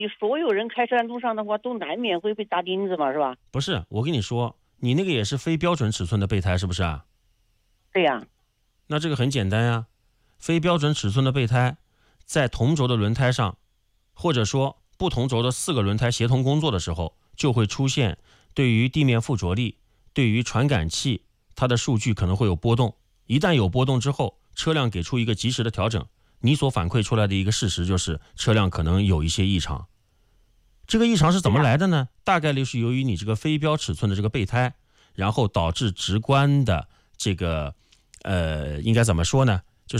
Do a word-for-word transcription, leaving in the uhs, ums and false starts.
你所有人开车在路上的话，都难免会被扎钉子嘛，是吧？ 不是，我跟你说，你那个也是非标准尺寸的备胎，是不是啊？ 对呀、啊。 那这个很简单呀，非标准尺寸的备胎，在同轴的轮胎上，或者说不同轴的四个轮胎协同工作的时候，就会出现对于地面附着力、对于传感器，它的数据可能会有波动。一旦有波动之后，车辆给出一个及时的调整，你所反馈出来的一个事实就是车辆可能有一些异常。这个异常是怎么来的呢？大概率是由于你这个非标尺寸的这个备胎，然后导致直观的这个呃，应该怎么说呢？